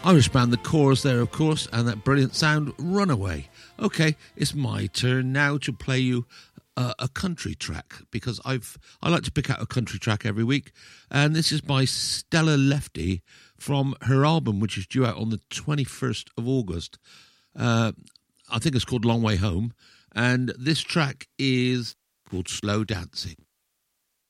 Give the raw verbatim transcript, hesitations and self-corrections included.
Irish band The Corrs there, of course, and that brilliant sound, Runaway. Okay, it's my turn now to play you uh, a country track, because I've I like to pick out a country track every week, and this is by Stella Lefty from her album, which is due out on the twenty-first of August. Uh, I think it's called Long Way Home, and this track is called Slow Dancing.